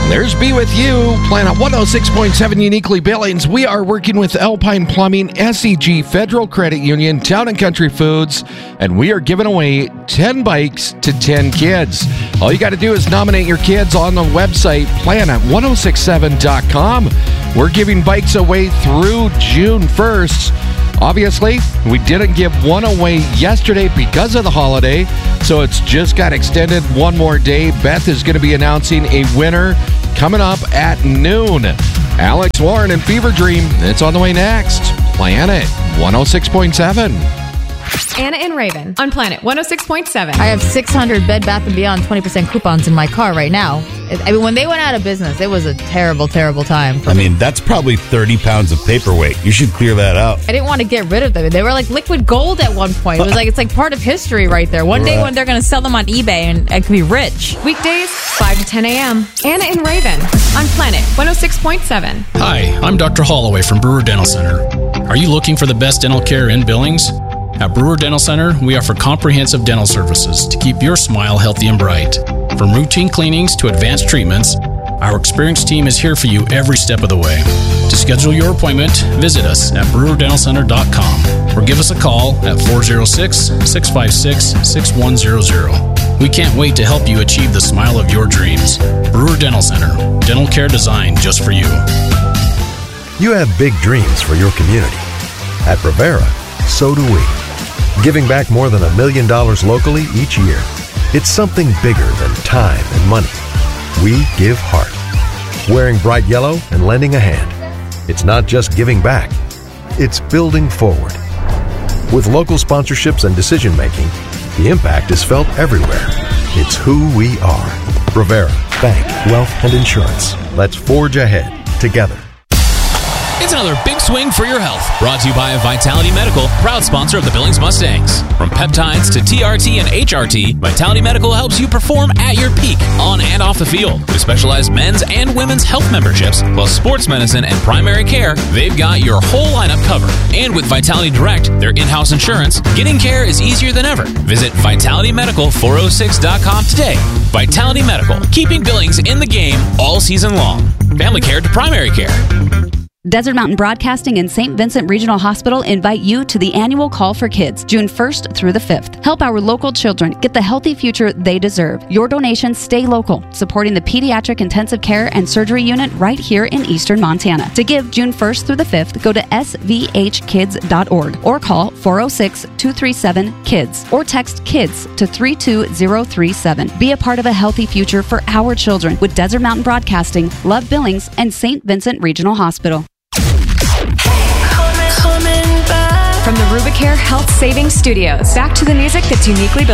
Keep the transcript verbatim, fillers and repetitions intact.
There's Be With You, Planet one oh six point seven Uniquely Billings. We are working with Alpine Plumbing, S E G Federal Credit Union, Town and Country Foods, and we are giving away ten bikes to ten kids. All you got to do is nominate your kids on the website, planet one oh six seven dot com. We're giving bikes away through June first. Obviously, we didn't give one away yesterday because of the holiday, so it's just got extended one more day. Beth is going to be announcing a winner coming up at noon. Alex Warren and Fever Dream, it's on the way next. Planet one oh six point seven. Anna and Raven on Planet one oh six point seven. I have six hundred Bed Bath and Beyond twenty percent coupons in my car right now. I mean, when they went out of business, it was a terrible, terrible time. I mean, that's probably thirty pounds of paperweight. You should clear that out. I didn't want to get rid of them. They were like liquid gold at one point. It was like, it's like part of history right there. One day Right. when they're going to sell them on eBay and I could be rich. Weekdays, five to ten a.m. Anna and Raven on Planet one oh six point seven. Hi, I'm Doctor Holloway from Brewer Dental Center. Are you looking for the best dental care in Billings? At Brewer Dental Center, we offer comprehensive dental services to keep your smile healthy and bright. From routine cleanings to advanced treatments, our experienced team is here for you every step of the way. To schedule your appointment, visit us at brewer dental center dot com or give us a call at four oh six, six five six, six one zero zero. We can't wait to help you achieve the smile of your dreams. Brewer Dental Center, dental care designed just for you. You have big dreams for your community. At Brevera, so do we. Giving back more than a million dollars locally each year. It's something bigger than time and money. We give heart. Wearing bright yellow and lending a hand. It's not just giving back, it's building forward. With local sponsorships and decision making, the impact is felt everywhere. It's who we are. Brevera, bank, wealth, and insurance. Let's forge ahead together. It's another big swing for your health. Brought to you by Vitality Medical, proud sponsor of the Billings Mustangs. From peptides to T R T and H R T, Vitality Medical helps you perform at your peak, on and off the field. With specialized men's and women's health memberships, plus sports medicine and primary care, they've got your whole lineup covered. And with Vitality Direct, their in-house insurance, getting care is easier than ever. Visit vitality medical four oh six dot com today. Vitality Medical, keeping Billings in the game all season long. Family care to primary care. Desert Mountain Broadcasting and Saint Vincent Regional Hospital invite you to the annual Call for Kids, June first through the fifth. Help our local children get the healthy future they deserve. Your donations stay local, supporting the Pediatric Intensive Care and Surgery Unit right here in Eastern Montana. To give June first through the fifth, go to s v h kids dot org or call four oh six, two three seven, KIDS or text KIDS to three two zero three seven. Be a part of a healthy future for our children with Desert Mountain Broadcasting, Love Billings, and Saint Vincent Regional Hospital. From the Rubicare Health Savings Studios, back to the music that's uniquely built.